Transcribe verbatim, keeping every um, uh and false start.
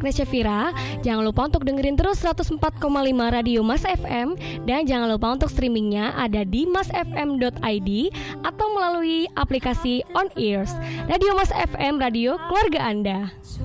Agnesya Vira. Jangan lupa untuk dengerin terus seratus empat koma lima Radio Mas F M. Dan jangan lupa untuk streamingnya ada di mas f m dot i d atau melalui aplikasi On Ears. Radio Mas F M, radio keluarga Anda.